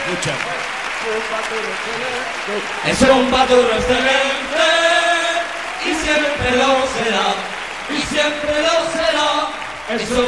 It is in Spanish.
Escucha. Es un paturo excelente y siempre lo será, y siempre lo será. Es un